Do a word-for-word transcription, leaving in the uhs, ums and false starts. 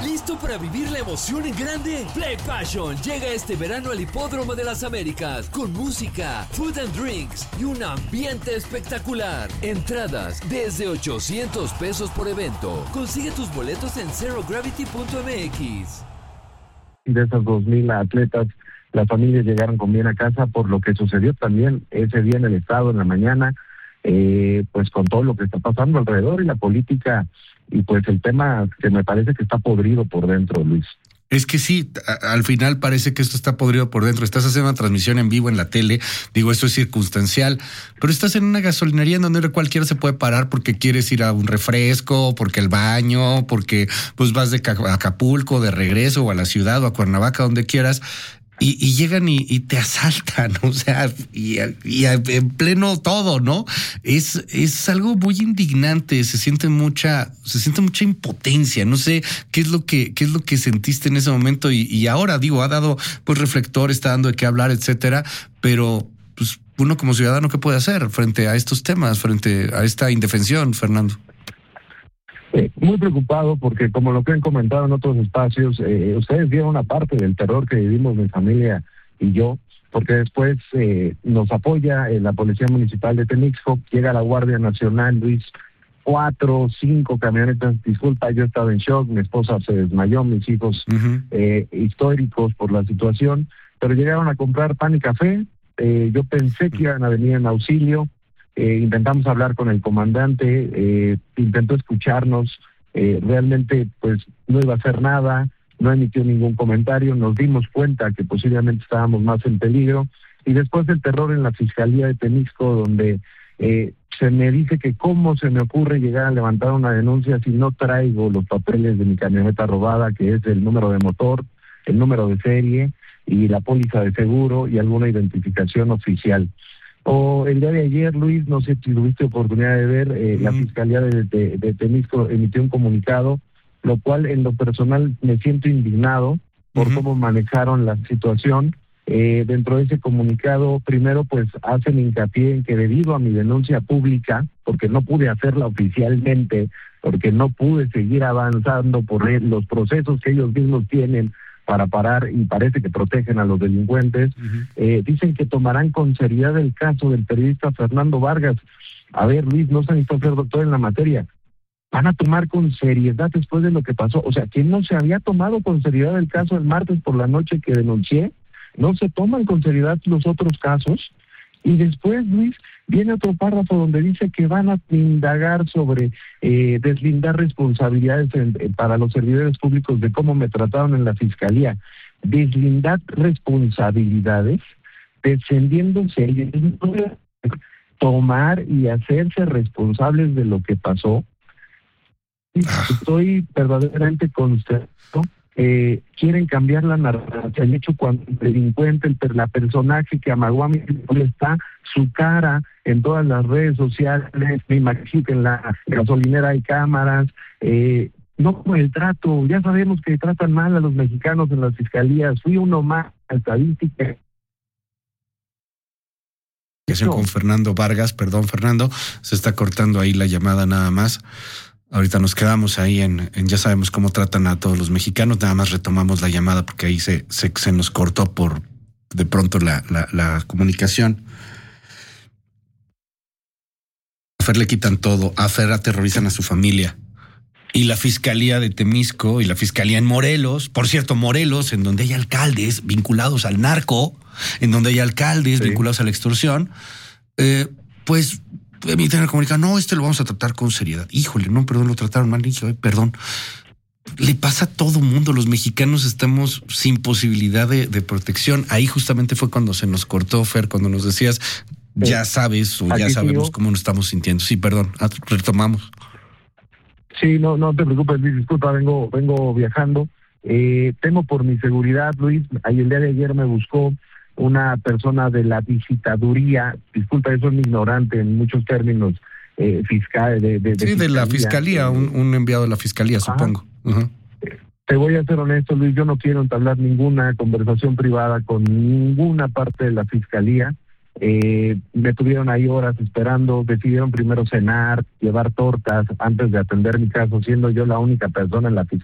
¿Listo para vivir la emoción en grande? Play Passion llega este verano al Hipódromo de las Américas con música, food and drinks y un ambiente espectacular. Entradas desde ochocientos pesos por evento. Consigue tus boletos en zero gravity punto m x. De esas dos mil atletas, las familias llegaron con bien a casa por lo que sucedió también ese día en el estado en la mañana, eh, pues con todo lo que está pasando alrededor y la política y pues el tema que me parece que está podrido por dentro, Luis. Es que sí, a, al final parece que esto está podrido por dentro. Estás haciendo una transmisión en vivo en la tele, digo, esto es circunstancial, pero estás en una gasolinería en donde cualquiera se puede parar porque quieres ir a un refresco, porque el baño, porque pues vas de Acapulco, de regreso, o a la ciudad, o a Cuernavaca, donde quieras. Y, y llegan y, y te asaltan, o sea, y, y en pleno todo, ¿no? Es, es algo muy indignante, se siente mucha, se siente mucha impotencia. No sé qué es lo que, qué es lo que sentiste en ese momento, y, y ahora digo, ha dado pues reflector, está dando de qué hablar, etcétera, pero pues uno como ciudadano, ¿qué puede hacer frente a estos temas, frente a esta indefensión, Fernando? Eh, muy preocupado porque, como lo que han comentado en otros espacios, eh, ustedes vieron una parte del terror que vivimos mi familia y yo, porque después eh, nos apoya eh, la Policía Municipal de Temixco, llega la Guardia Nacional, Luis, cuatro, cinco camionetas, disculpa, yo estaba en shock, mi esposa se desmayó, mis hijos uh-huh. eh, históricos por la situación, pero llegaron a comprar pan y café, eh, yo pensé que iban a venir en auxilio. Eh, intentamos hablar con el comandante, eh, intentó escucharnos, eh, realmente pues no iba a hacer nada, no emitió ningún comentario, nos dimos cuenta que posiblemente estábamos más en peligro, y después del terror en la Fiscalía de Temixco, donde eh, se me dice que cómo se me ocurre llegar a levantar una denuncia si no traigo los papeles de mi camioneta robada, que es el número de motor, el número de serie y la póliza de seguro y alguna identificación oficial. O el día de ayer, Luis, no sé si tuviste oportunidad de ver, eh, mm. la Fiscalía de, de, de Temixco emitió un comunicado, lo cual en lo personal me siento indignado por uh-huh. cómo manejaron la situación. Eh, dentro de ese comunicado, primero pues hacen hincapié en que debido a mi denuncia pública, porque no pude hacerla oficialmente, porque no pude seguir avanzando por los procesos que ellos mismos tienen para parar y parece que protegen a los delincuentes, uh-huh. eh, dicen que tomarán con seriedad el caso del periodista Fernando Vargas. A ver, Luis, no se necesita ser doctor en la materia. Van a tomar con seriedad después de lo que pasó. O sea, que no se había tomado con seriedad el caso el martes por la noche que denuncié, no se toman con seriedad los otros casos. Y después, Luis, viene otro párrafo donde dice que van a indagar sobre eh, deslindar responsabilidades en, eh, para los servidores públicos de cómo me trataron en la Fiscalía. Deslindar responsabilidades, descendiéndose ellos, tomar y hacerse responsables de lo que pasó. Estoy verdaderamente consternado. Eh, quieren cambiar la narrativa, el hecho cuando el delincuente, el, la personaje que amagó a mi está su cara en todas las redes sociales, me imagino que en la gasolinera hay cámaras, eh, no con el trato, ya sabemos que tratan mal a los mexicanos en las fiscalías, fui uno más a estadística. Con Fernando Vargas, perdón Fernando, se está cortando ahí la llamada nada más. Ahorita nos quedamos ahí en, en ya sabemos cómo tratan a todos los mexicanos, nada más retomamos la llamada porque ahí se, se, se nos cortó por de pronto la, la, la comunicación. A Fer le quitan todo, a Fer aterrorizan a su familia. Y la Fiscalía de Temixco y la Fiscalía en Morelos, por cierto, Morelos, en donde hay alcaldes vinculados al narco, en donde hay alcaldes sí. vinculados a la extorsión, eh, pues emiten el comunicado, no, este lo vamos a tratar con seriedad. Híjole, no, perdón, lo trataron mal, dije, perdón. Le pasa a todo mundo, los mexicanos estamos sin posibilidad de, de protección. Ahí justamente fue cuando se nos cortó, Fer, cuando nos decías, ya sabes o ya sabemos cómo nos estamos sintiendo. Sí, perdón, retomamos. Sí, no, no te preocupes, Luis, disculpa, vengo, vengo viajando. Eh, temo por mi seguridad, Luis. Ahí el día de ayer me buscó una persona de la visitaduría, disculpa, eso es ignorante en muchos términos eh, fiscales. De, de, de sí, de la fiscalía, un, un enviado de la fiscalía, Ajá. supongo. Uh-huh. Te voy a ser honesto, Luis, yo no quiero entablar ninguna conversación privada con ninguna parte de la fiscalía. Eh, me tuvieron ahí horas esperando, decidieron primero cenar, llevar tortas antes de atender mi caso, siendo yo la única persona en la fiscalía